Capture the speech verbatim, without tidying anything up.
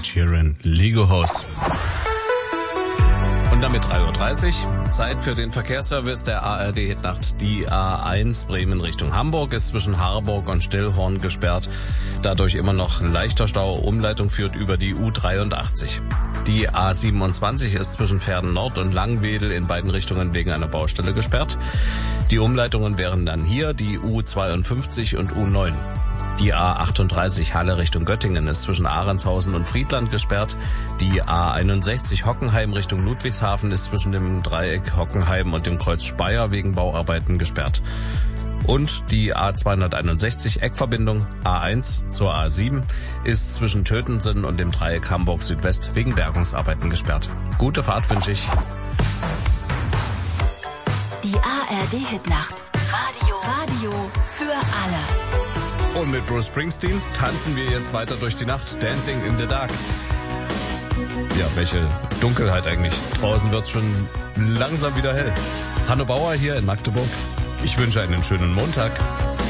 Ed Sheeran, Lego House. Und damit drei Uhr dreißig, Zeit für den Verkehrsservice der A R D-Hitnacht. Die A eins Bremen Richtung Hamburg ist zwischen Harburg und Stillhorn gesperrt. Dadurch immer noch leichter Stau. Umleitung führt über die U dreiundachtzig. Die A siebenundzwanzig ist zwischen Pferden Nord und Langwedel in beiden Richtungen wegen einer Baustelle gesperrt. Die Umleitungen wären dann hier die U zweiundfünfzig und U neun. Die A achtunddreißig Halle Richtung Göttingen ist zwischen Ahrendshausen und Friedland gesperrt. Die A einundsechzig Hockenheim Richtung Ludwigshafen ist zwischen dem Dreieck Hockenheim und dem Kreuz Speyer wegen Bauarbeiten gesperrt. Und die A zweihunderteinundsechzig Eckverbindung A eins zur A sieben ist zwischen Tötensen und dem Dreieck Hamburg Südwest wegen Bergungsarbeiten gesperrt. Gute Fahrt wünsche ich. Die A R D-Hitnacht. Radio. Radio für alle. Und mit Bruce Springsteen tanzen wir jetzt weiter durch die Nacht. Dancing in the Dark. Ja, welche Dunkelheit eigentlich. Draußen wird's schon langsam wieder hell. Hanno Bauer hier in Magdeburg. Ich wünsche einen schönen Montag.